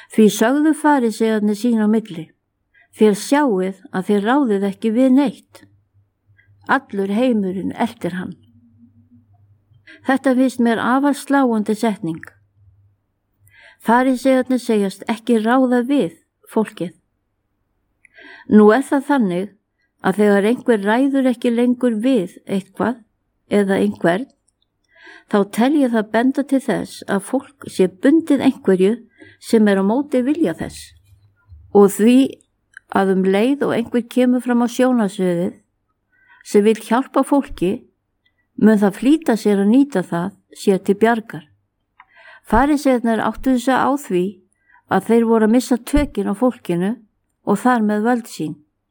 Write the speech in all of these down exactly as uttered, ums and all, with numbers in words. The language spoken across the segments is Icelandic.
Því sögðu farísearnir sín á milli: Þér sjáið að þér ráðið ekki við neitt. Allur heimurinn eltir hann. Þetta finnst mér afar sláandi setning. Farísearnir segjast ekki ráða við fólkið. Nú er það þannig að þegar einhver ræður ekki lengur við eitthvað eða einhvern, þá tel ég það benda til þess að fólk sé bundið einhverju sem er á móti vilja þess, og því að um leið og einhver kemur fram á sjónarsviðið sem vil hjálpa fólki, mun það flýta sér að nýta það sér til bjargar. Farísearnir áttu þess á því að þeir voru að missa tökin á fólkinu og þar með völd sín.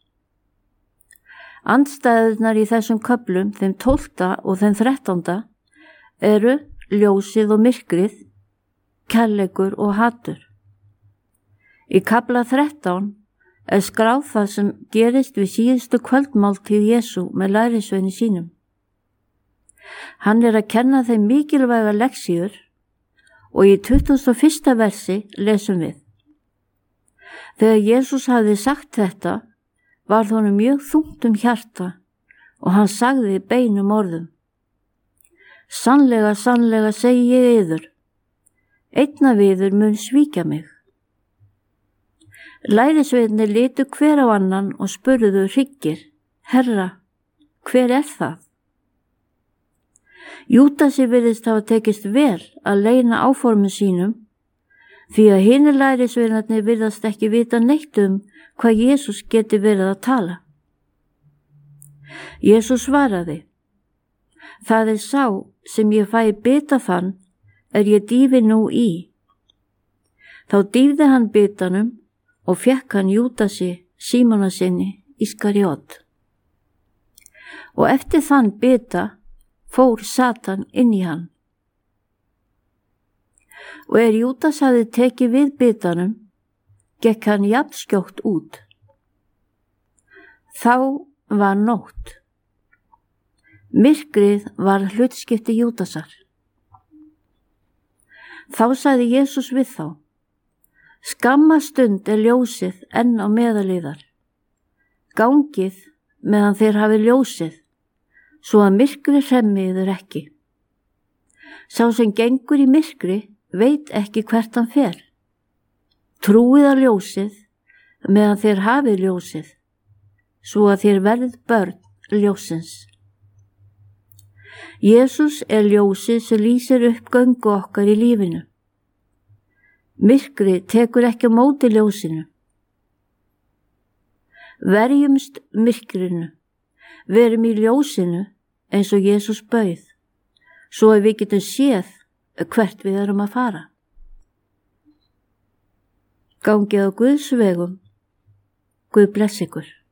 Andstæðurnar í þessum köflum, þeim tólfta og þeim þrettánda, eru ljósið og myrkrið, kærleikur og hatur. Í kafla þrettán er skráð það sem gerist við síðustu kvöldmáltíð Jesú með lærisveini sínum. Hann er að kenna þeim mikilvæga lexíur og í tuttugasta og fyrsta versi lesum við: Þegar Jesús hafði sagt þetta, var honum mjög þungt um hjarta og hann sagði beinum orðum: Sannlega, sannlega segi ég yður, einn af yður mun svíkja mig. Lærisveinarnir litu hver á annan og spurðu hryggir: Herra, hver er það? Júdasi virðist hafa tekist vel að leyna áformum sínum, því að hinir lærisveinarnir virðast ekki vita neitt um hvað Jesús geti verið að tala. Jesús svaraði: Það er sá sem ég fæ bita þann er ég dýfi nú í. Þá dýfði hann bitanum og fekk hann Júdasi, Símona sinni, Ískariot. Og eftir þann bita fór Satan inn í hann. Og er Júdas hafði tekið við bitanum, gekk hann jafnskjótt út. Þá var nótt. Myrkrið var hlutskipti Júdasar. Þá sagði Jesús við þá: Skamma stund er ljósið enn á meðalíðar. Gangið meðan þeir hafi ljósið, svo að myrkri hremmi yður ekki. Sá sem gengur í myrkri veit ekki hvert hann fer. Trúið á ljósið meðan þeir hafi ljósið, svo að þér verð börn ljósins. Jesús er ljósið sem lýsir upp göngu okkar í lífinu. Myrkri tekur ekki á móti ljósinu. Verjumst myrkrinu, verum í ljósinu eins og Jesús bauð, svo að við getum séð hvert við erum að fara. Gangið á Guðs vegum. Guð bless ykkur.